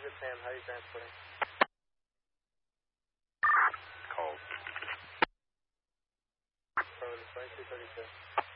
Transit Sam, how are you transporting? Cold. Over the 2232.